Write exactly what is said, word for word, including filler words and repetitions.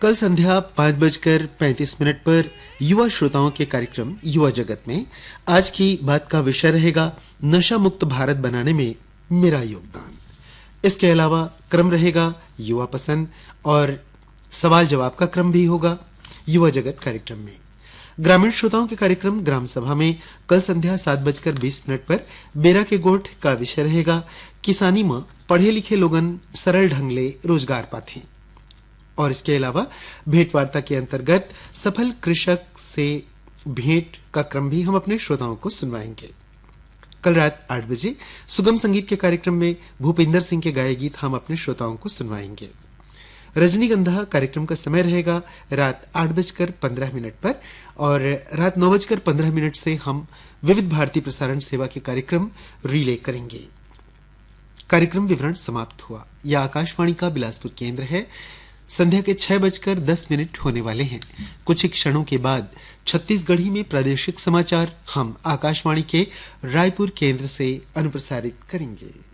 कल संध्या पाँच बजकर पैंतीस मिनट पर युवा श्रोताओं के कार्यक्रम युवा जगत में आज की बात का विषय रहेगा नशा मुक्त भारत बनाने में मेरा योगदान। इसके अलावा क्रम रहेगा युवा पसंद और सवाल जवाब का क्रम भी होगा युवा जगत कार्यक्रम में। ग्रामीण श्रोताओं के कार्यक्रम ग्राम सभा में कल संध्या सात बजकर बीस मिनट पर बेरा के गोठ का विषय रहेगा किसानी में पढ़े लिखे लोगन सरल ढंग ले रोजगार पाते। और इसके अलावा भेंट वार्ता के अंतर्गत सफल कृषक से भेंट का क्रम भी हम अपने श्रोताओं को सुनवाएंगे। कल रात आठ बजे सुगम संगीत के कार्यक्रम में भूपिंदर सिंह के गाए गीत हम अपने श्रोताओं को सुनवाएंगे। रजनीगंधा कार्यक्रम का समय रहेगा रात आठ बजकर पंद्रह मिनट पर और रात नौ बजकर पंद्रह मिनट से हम विविध भारती प्रसारण सेवा के कार्यक्रम रिले करेंगे। कार्यक्रम विवरण समाप्त हुआ। यह आकाशवाणी का बिलासपुर केंद्र है। संध्या के छह बजकर दस मिनट होने वाले हैं। कुछ ही क्षणों के बाद छत्तीसगढ़ी में प्रादेशिक समाचार हम आकाशवाणी के रायपुर केंद्र से अनुप्रसारित करेंगे।